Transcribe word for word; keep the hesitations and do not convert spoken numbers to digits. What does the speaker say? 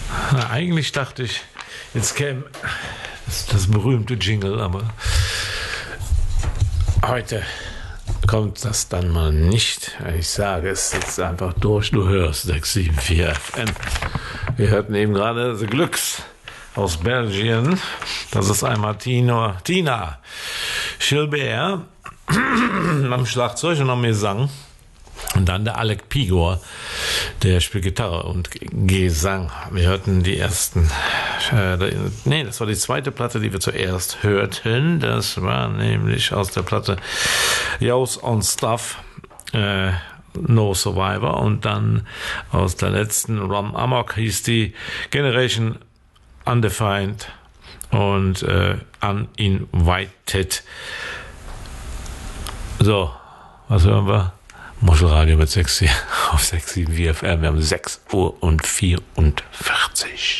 Na, eigentlich dachte ich, jetzt käme das, das berühmte Jingle, aber heute kommt das dann mal nicht. Ich sage es jetzt einfach durch, du hörst sechs sieben vier F M. Wir hörten eben gerade The Glücks aus Belgien. Das ist einmal Tino, Tina Gilbert am Schlagzeug und am Gesang. Und dann der Alec Pigor, der spielt Gitarre und Gesang. Wir hörten die ersten, äh, nee, das war die zweite Platte, die wir zuerst hörten. Das war nämlich aus der Platte Yours on Stuff, äh, No Survivor. Und dann aus der letzten Rum Amok hieß die Generation Undefined und äh, Uninvited. So, was hören wir? Muschelradio mit sechs auf sechs sieben vier F M. Wir haben sechs Uhr und vierundvierzig.